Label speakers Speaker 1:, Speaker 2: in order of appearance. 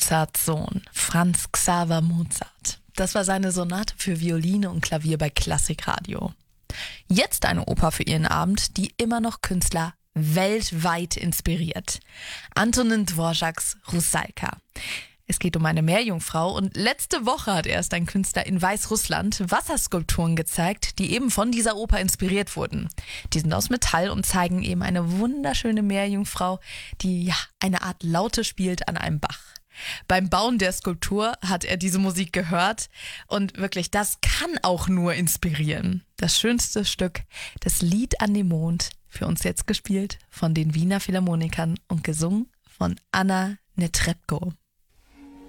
Speaker 1: Mozarts Sohn, Franz Xaver Mozart. Das war seine Sonate für Violine und Klavier bei Klassikradio. Jetzt eine Oper für Ihren Abend, die immer noch Künstler weltweit inspiriert. Antonin Dvořáks Rusalka. Es geht um eine Meerjungfrau und letzte Woche hat erst ein Künstler in Weißrussland Wasserskulpturen gezeigt, die eben von dieser Oper inspiriert wurden. Die sind aus Metall und zeigen eben eine wunderschöne Meerjungfrau, die eine Art Laute spielt an einem Bach. Beim Bauen der Skulptur hat er diese Musik gehört und wirklich, das kann auch nur inspirieren. Das schönste Stück, das Lied an dem Mond, für uns jetzt gespielt von den Wiener Philharmonikern und gesungen von Anna Netrebko.